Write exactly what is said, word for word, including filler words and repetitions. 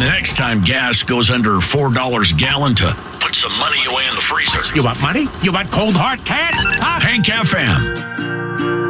the next time gas goes under four dollars a gallon to put some money away in the freezer. You want money? You want cold hard cash? Huh? Hank F M.